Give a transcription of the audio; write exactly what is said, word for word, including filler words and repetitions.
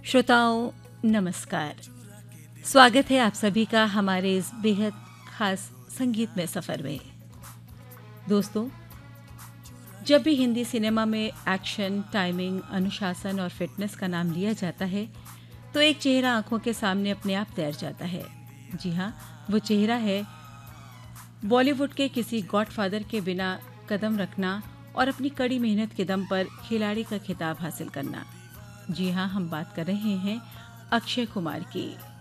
श्रोताओं नमस्कार। स्वागत है आप सभी का हमारे इस बेहद खास संगीत में सफ़र में। दोस्तों, जब भी हिंदी सिनेमा में एक्शन, टाइमिंग, अनुशासन और फिटनेस का नाम लिया जाता है तो एक चेहरा आंखों के सामने अपने आप तैर जाता है। जी हाँ, वो चेहरा है बॉलीवुड के किसी गॉडफादर के बिना कदम रखना और अपनी कड़ी मेहनत के दम पर खिलाड़ी का खिताब हासिल करना। जी हाँ, हम बात कर रहे हैं अक्षय कुमार की।